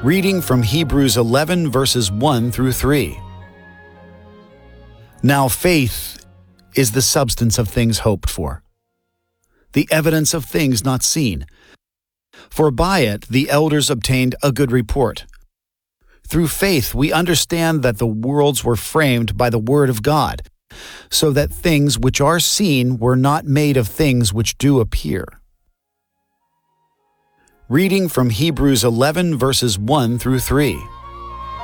Reading from Hebrews 11 verses 1 through 3. Now faith is the substance of things hoped for, the evidence of things not seen. For by it the elders obtained a good report. Through faith we understand that the worlds were framed by the word of God, so that things which are seen were not made of things which do appear. Reading from Hebrews 11 verses 1 through 3.